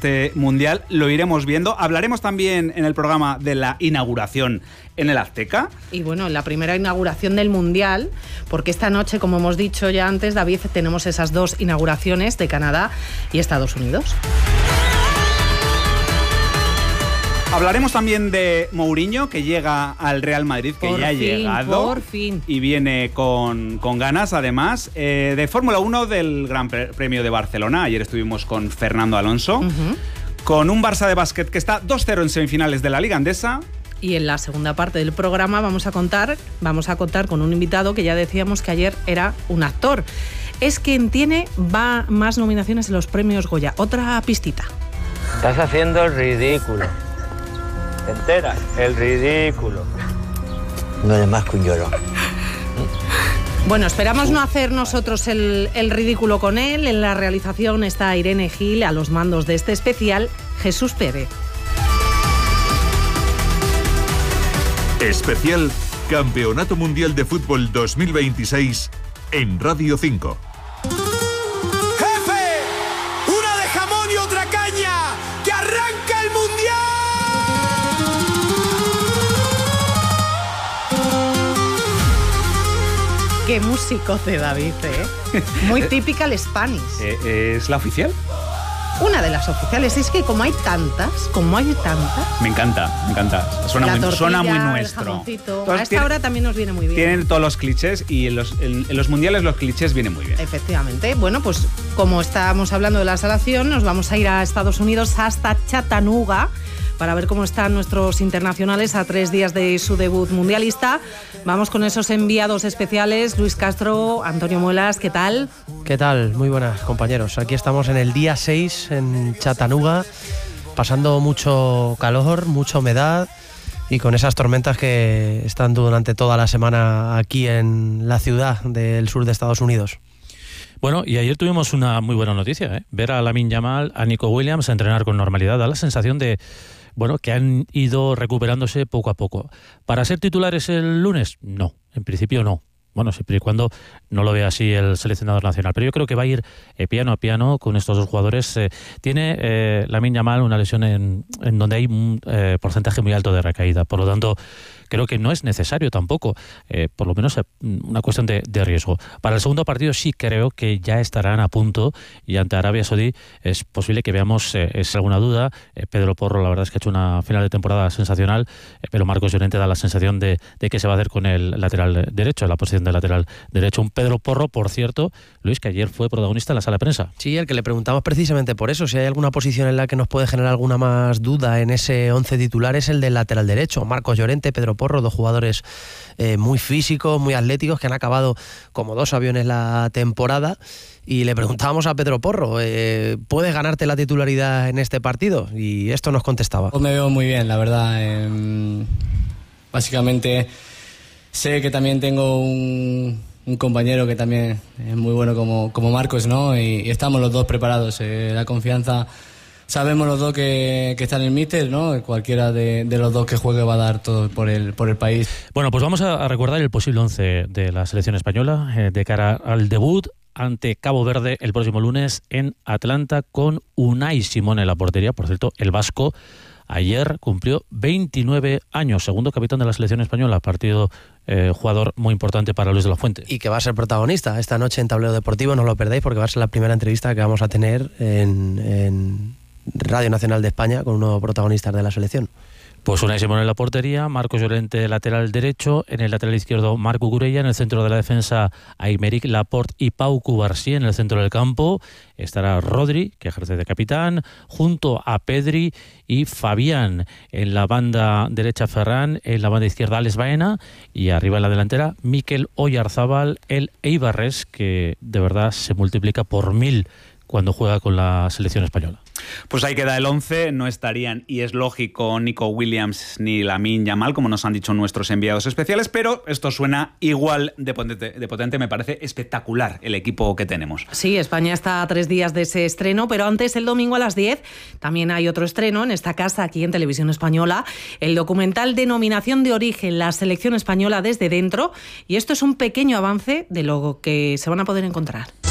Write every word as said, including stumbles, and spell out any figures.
este Mundial. Lo iremos viendo. Hablaremos también en el programa de la inauguración en el Azteca. Y bueno, la primera inauguración del Mundial, porque esta noche, como hemos dicho ya antes, David, tenemos esas dos inauguraciones de Canadá y Estados Unidos. Hablaremos también de Mourinho, que llega al Real Madrid, que por ya ha fin, llegado. Por fin. Y viene con, con ganas, además. Eh, de Fórmula uno del Gran Premio de Barcelona. Ayer estuvimos con Fernando Alonso. Uh-huh. Con un Barça de básquet que está dos cero en semifinales de la Liga Endesa. Y en la segunda parte del programa vamos a contar, vamos a contar con un invitado que ya decíamos que ayer era un actor. Es quien tiene va más nominaciones en los premios Goya. Otra pistita. Estás haciendo el ridículo. ¿Te enteras? El ridículo. No eres más que un llorón. Bueno, esperamos no hacer nosotros el, el ridículo con él. En la realización está Irene Gil, a los mandos de este especial, Jesús Pérez. Especial Campeonato Mundial de Fútbol dos mil veintiséis en Radio cinco. ¡Jefe! ¡Una de jamón y otra caña! ¡Que arranca el Mundial! Qué músico de David, ¿eh? Muy típica el Spanish. Eh, ¿Es la oficial? Una de las oficiales. Es que como hay tantas, como hay tantas... Me encanta, me encanta. Suena, muy, tortilla, suena muy nuestro. A esta tiene, hora también nos viene muy bien. Tienen todos los clichés y en los, en, en los mundiales los clichés vienen muy bien. Efectivamente. Bueno, pues como estábamos hablando de la selección, nos vamos a ir a Estados Unidos hasta Chattanooga para ver cómo están nuestros internacionales a tres días de su debut mundialista. Vamos con esos enviados especiales. Luis Castro, Antonio Muelas, ¿qué tal? ¿Qué tal? Muy buenas, compañeros. Aquí estamos en el día seis en Chattanooga, pasando mucho calor, mucha humedad y con esas tormentas que están durante toda la semana aquí en la ciudad del sur de Estados Unidos. Bueno, y ayer tuvimos una muy buena noticia, ¿eh? Ver a Lamine Yamal, a Nico Williams entrenar con normalidad. Da la sensación de, bueno, que han ido recuperándose poco a poco. ¿Para ser titulares el lunes? No, en principio no. Bueno, siempre y cuando no lo vea así el seleccionador nacional. Pero yo creo que va a ir eh, piano a piano con estos dos jugadores. Eh, tiene eh, Lamine Yamal una lesión en, en donde hay un eh, porcentaje muy alto de recaída. Por lo tanto, creo que no es necesario tampoco, eh, por lo menos una cuestión de, de riesgo. Para el segundo partido sí creo que ya estarán a punto y ante Arabia Saudí es posible que veamos, eh, es alguna duda. Eh, Pedro Porro la verdad es que ha hecho una final de temporada sensacional, eh, pero Marcos Llorente da la sensación de, de que se va a hacer con el lateral derecho, la posición de lateral derecho. Un Pedro Porro, por cierto, Luis, que ayer fue protagonista en la sala de prensa. Sí, el que le preguntamos precisamente por eso, si hay alguna posición en la que nos puede generar alguna más duda en ese once titular, es el del lateral derecho. Marcos Llorente, Pedro Porro, dos jugadores eh, muy físicos, muy atléticos, que han acabado como dos aviones la temporada. Y le preguntábamos a Pedro Porro, eh, ¿puedes ganarte la titularidad en este partido? Y esto nos contestaba. Pues me veo muy bien, la verdad. Eh, básicamente sé que también tengo un, un compañero que también es muy bueno como, como Marcos, ¿no? Y, y estamos los dos preparados. Eh, la confianza... Sabemos los dos que, que están en el míster, ¿no? Cualquiera de, de los dos que juegue va a dar todo por el, por el país. Bueno, pues vamos a, a recordar el posible once de la selección española eh, de cara al debut ante Cabo Verde el próximo lunes en Atlanta con Unai Simón en la portería. Por cierto, el vasco ayer cumplió veintinueve años, segundo capitán de la selección española, partido eh, jugador muy importante para Luis de la Fuente. Y que va a ser protagonista esta noche en Tablero Deportivo, no lo perdáis porque va a ser la primera entrevista que vamos a tener en... en Radio Nacional de España con unos protagonistas de la selección. Pues Unai Simón en la portería, Marcos Llorente lateral derecho, en el lateral izquierdo Marc Cucurella, en el centro de la defensa Aymeric Laporte y Pau Cubarsí en el centro del campo. Estará Rodri, que ejerce de capitán, junto a Pedri y Fabián. En la banda derecha Ferran, en la banda izquierda Alex Baena y arriba en la delantera Mikel Oyarzábal, el Eibarres, que de verdad se multiplica por mil cuando juega con la selección española. Pues ahí queda el once, no estarían, y es lógico, Nico Williams ni Lamine Yamal, como nos han dicho nuestros enviados especiales, pero esto suena igual de potente, de potente, me parece espectacular el equipo que tenemos. Sí, España está a tres días de ese estreno, pero antes, el domingo a las diez, también hay otro estreno en esta casa, aquí en Televisión Española, el documental Denominación de Origen, la selección española desde dentro, y esto es un pequeño avance de lo que se van a poder encontrar.